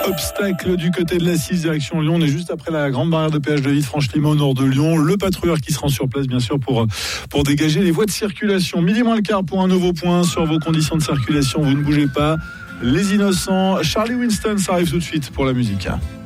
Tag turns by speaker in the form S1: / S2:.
S1: Obstacle du côté de la 6 direction Lyon. On est juste après la grande barrière de péage de Villefranche-Limoux au nord de Lyon. Le patrouilleur qui se rend sur place bien sûr pour dégager les voies de circulation. Midi moins le quart pour un nouveau point sur vos conditions de circulation. Vous ne bougez pas. Les Innocents, Charlie Winston, ça arrive tout de suite pour la musique.